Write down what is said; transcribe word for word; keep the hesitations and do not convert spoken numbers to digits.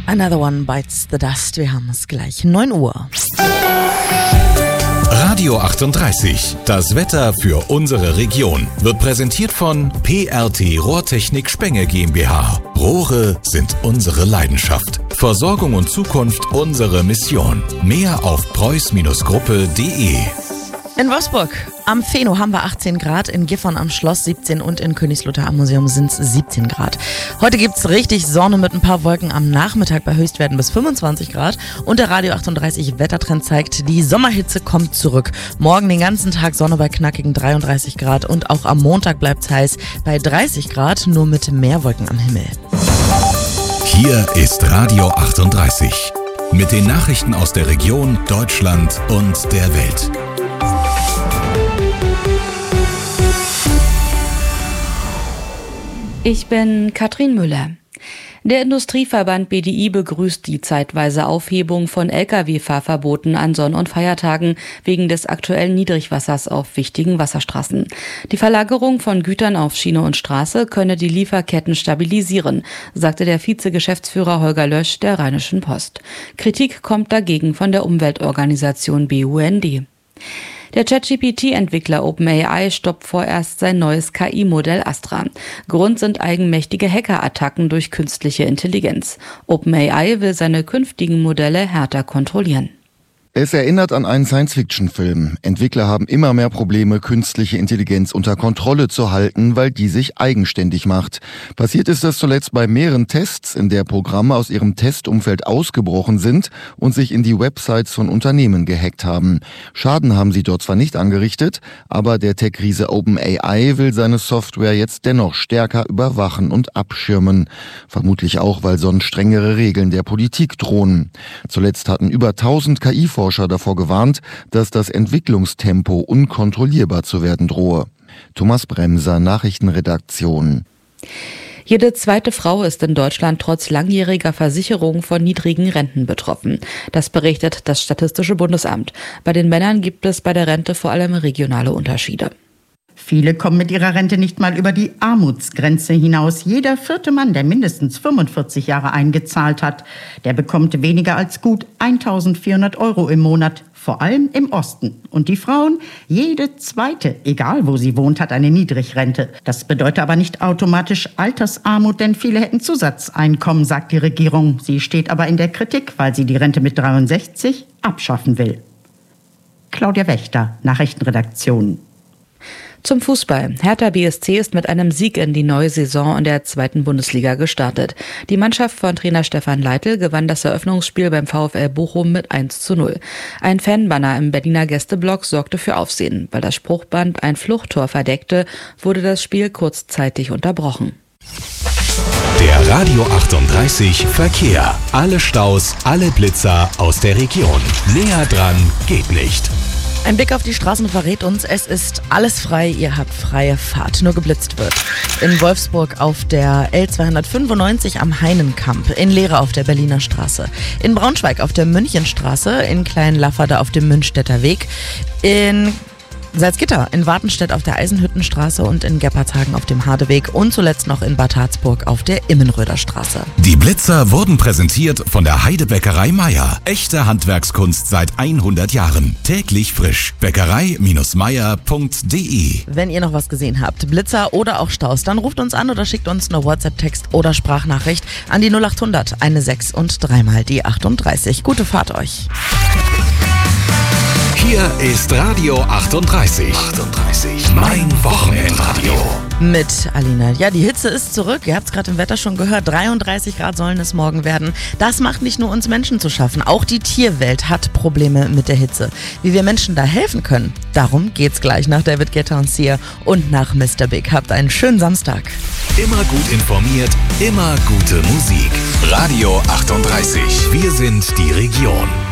Another One Bites the Dust. Wir haben es gleich neun Uhr. Radio achtunddreißig. Das Wetter für unsere Region wird präsentiert von P R T Rohrtechnik Spenge GmbH. Rohre sind unsere Leidenschaft. Versorgung und Zukunft unsere Mission. Mehr auf preuß Gruppe punkt de. In Wolfsburg am Feno haben wir achtzehn Grad, in Gifhorn am Schloss siebzehn und in Königslutter am Museum sind es siebzehn Grad. Heute gibt's richtig Sonne mit ein paar Wolken am Nachmittag bei Höchstwerten bis fünfundzwanzig Grad. Und der Radio achtunddreißig Wettertrend zeigt, die Sommerhitze kommt zurück. Morgen den ganzen Tag Sonne bei knackigen dreiunddreißig Grad und auch am Montag bleibt's heiß bei dreißig Grad, nur mit mehr Wolken am Himmel. Hier ist Radio achtunddreißig mit den Nachrichten aus der Region, Deutschland und der Welt. Ich bin Katrin Müller. Der Industrieverband B D I begrüßt die zeitweise Aufhebung von L K W-Fahrverboten an Sonn- und Feiertagen wegen des aktuellen Niedrigwassers auf wichtigen Wasserstraßen. Die Verlagerung von Gütern auf Schiene und Straße könne die Lieferketten stabilisieren, sagte der Vizegeschäftsführer Holger Lösch der Rheinischen Post. Kritik kommt dagegen von der Umweltorganisation B U N D. Der ChatGPT-Entwickler OpenAI stoppt vorerst sein neues K I-Modell Astra. Grund sind eigenmächtige Hackerattacken durch künstliche Intelligenz. OpenAI will seine künftigen Modelle härter kontrollieren. Es erinnert an einen Science-Fiction-Film. Entwickler haben immer mehr Probleme, künstliche Intelligenz unter Kontrolle zu halten, weil die sich eigenständig macht. Passiert ist das zuletzt bei mehreren Tests, in der Programme aus ihrem Testumfeld ausgebrochen sind und sich in die Websites von Unternehmen gehackt haben. Schaden haben sie dort zwar nicht angerichtet, aber der Tech-Riese OpenAI will seine Software jetzt dennoch stärker überwachen und abschirmen. Vermutlich auch, weil sonst strengere Regeln der Politik drohen. Zuletzt hatten über tausend K I-Forscher davor gewarnt, dass das Entwicklungstempo unkontrollierbar zu werden drohe. Thomas Bremser, Nachrichtenredaktion. Jede zweite Frau ist in Deutschland trotz langjähriger Versicherung von niedrigen Renten betroffen. Das berichtet das Statistische Bundesamt. Bei den Männern gibt es bei der Rente vor allem regionale Unterschiede. Viele kommen mit ihrer Rente nicht mal über die Armutsgrenze hinaus. Jeder vierte Mann, der mindestens fünfundvierzig Jahre eingezahlt hat, der bekommt weniger als gut eintausendvierhundert Euro im Monat, vor allem im Osten. Und die Frauen, jede zweite, egal wo sie wohnt, hat eine Niedrigrente. Das bedeutet aber nicht automatisch Altersarmut, denn viele hätten Zusatzeinkommen, sagt die Regierung. Sie steht aber in der Kritik, weil sie die Rente mit dreiundsechzig abschaffen will. Claudia Wächter, Nachrichtenredaktion. Zum Fußball. Hertha B S C ist mit einem Sieg in die neue Saison in der zweiten Bundesliga gestartet. Die Mannschaft von Trainer Stefan Leitl gewann das Eröffnungsspiel beim VfL Bochum mit eins zu null. Ein Fanbanner im Berliner Gästeblock sorgte für Aufsehen. Weil das Spruchband ein Fluchttor verdeckte, wurde das Spiel kurzzeitig unterbrochen. Der Radio achtunddreißig Verkehr. Alle Staus, alle Blitzer aus der Region. Näher dran geht nicht. Ein Blick auf die Straßen verrät uns, es ist alles frei, ihr habt freie Fahrt, nur geblitzt wird. In Wolfsburg auf der L zweihundertfünfundneunzig am Heinenkamp, in Lehre auf der Berliner Straße, in Braunschweig auf der Münchenstraße, in Kleinlafferde auf dem Münchstädter Weg, in Salzgitter, in Wartenstedt auf der Eisenhüttenstraße und in Geppartshagen auf dem Hardeweg und zuletzt noch in Bad Harzburg auf der Immenröder Straße. Die Blitzer wurden präsentiert von der Heidebäckerei Meier. Echte Handwerkskunst seit hundert Jahren. Täglich frisch. Bäckerei Meier punkt de. Wenn ihr noch was gesehen habt, Blitzer oder auch Staus, dann ruft uns an oder schickt uns eine WhatsApp-Text oder Sprachnachricht an die null acht hundert, eine sechs und dreimal die achtunddreißig. Gute Fahrt euch. Hier ist Radio achtunddreißig. achtunddreißig. Mein Wochenendradio. Mit Alina. Ja, die Hitze ist zurück. Ihr habt es gerade im Wetter schon gehört. dreiunddreißig Grad sollen es morgen werden. Das macht nicht nur uns Menschen zu schaffen. Auch die Tierwelt hat Probleme mit der Hitze. Wie wir Menschen da helfen können, darum geht's gleich nach David Guetta und Sia und nach Mister Big. Habt einen schönen Samstag. Immer gut informiert, immer gute Musik. Radio achtunddreißig. Wir sind die Region.